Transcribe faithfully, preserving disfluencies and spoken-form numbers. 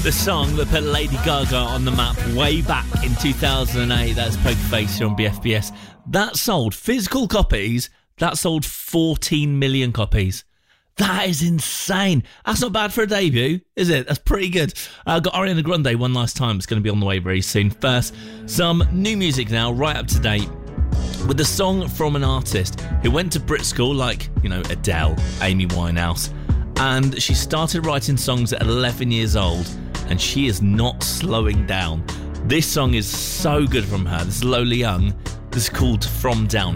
The song that put Lady Gaga on the map way back in two thousand eight. That's Poker Face here on B F B S. That sold physical copies. That sold fourteen million copies. That is insane. That's not bad for a debut, is it? That's pretty good. I've uh, got Ariana Grande one last time. It's going to be on the way very soon. First, some new music now, right up to date, with a song from an artist who went to Brit school, like, you know, Adele, Amy Winehouse, and she started writing songs at eleven years old, and she is not slowing down. This song is so good from her. This is Lola Young. This is called From Down